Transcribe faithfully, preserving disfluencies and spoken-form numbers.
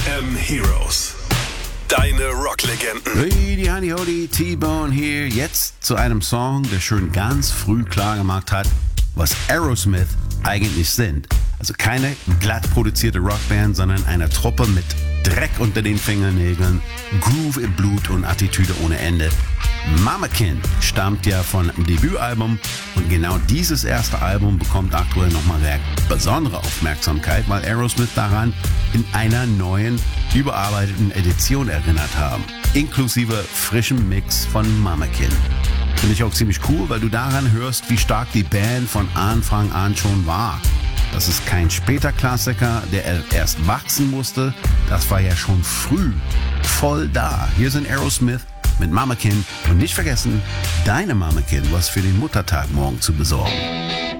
M Heroes. Deine Rocklegenden. Hey, die Honey Hody, T-Bone hier. Jetzt zu einem Song, der schon ganz früh klar gemacht hat, was Aerosmith eigentlich sind. Also keine glatt produzierte Rockband, sondern eine Truppe mit Dreck unter den Fingernägeln, Groove im Blut und Attitüde ohne Ende. Mamakin stammt ja von dem Debütalbum und genau dieses erste Album bekommt aktuell nochmal sehr besondere Aufmerksamkeit, weil Aerosmith daran in einer neuen, überarbeiteten Edition erinnert haben, inklusive frischem Mix von Mamakin. Finde ich auch ziemlich cool, weil du daran hörst, wie stark die Band von Anfang an schon war. Das ist kein später Klassiker, der erst wachsen musste. Das war ja schon früh voll da. Hier sind Aerosmith mit Mamakin und nicht vergessen, deine Mamakin was für den Muttertag morgen zu besorgen.